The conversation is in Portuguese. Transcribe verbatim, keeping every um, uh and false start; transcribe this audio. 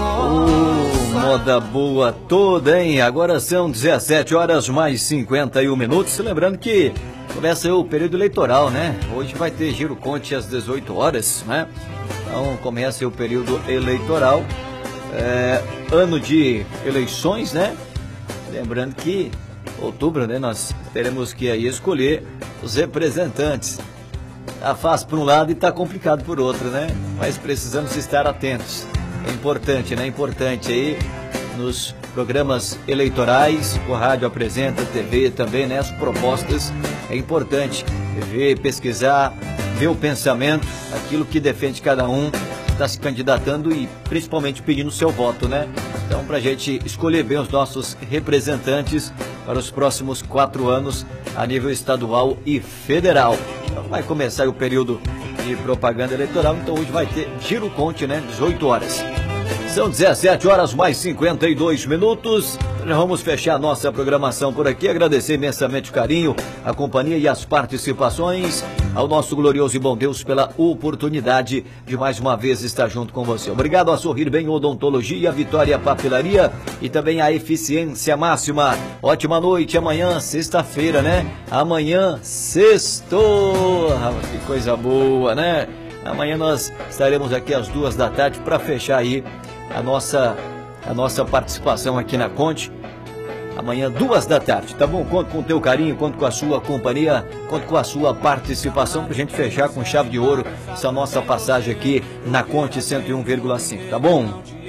Oh, moda boa toda, hein? Agora são dezessete horas mais cinquenta e um minutos. Lembrando que começa o período eleitoral, né? Hoje vai ter Giro Conte às dezoito horas, né? Então começa o período eleitoral, é, ano de eleições, né? Lembrando que outubro, né? Nós teremos que aí escolher os representantes. Tá fácil por um lado e tá complicado por outro, né? Mas precisamos estar atentos. É importante, né? É importante aí nos programas eleitorais, o rádio apresenta, T V também, né? As propostas, é importante ver, pesquisar, ver o pensamento, aquilo que defende cada um, está se candidatando e principalmente pedindo o seu voto, né? Então, para a gente escolher bem os nossos representantes para os próximos quatro anos a nível estadual e federal. Então, vai começar o período de propaganda eleitoral, então hoje vai ter Giro Conte, né? dezoito horas. São dezessete horas mais cinquenta e dois minutos. Já vamos fechar a nossa programação por aqui. Agradecer imensamente o carinho, a companhia e as participações ao nosso glorioso e bom Deus pela oportunidade de mais uma vez estar junto com você. Obrigado a Sorrir Bem Odontologia, Vitória Papelaria e também a Eficiência Máxima. Ótima noite. Amanhã, sexta-feira, né? Amanhã, sextou. Que coisa boa, né? Amanhã nós estaremos aqui às duas da tarde para fechar aí a nossa, a nossa participação aqui na Conte. Amanhã, duas da tarde, tá bom? Conto com o teu carinho, conto com a sua companhia, conto com a sua participação pra gente fechar com chave de ouro essa nossa passagem aqui na Conte cento e um vírgula cinco, tá bom?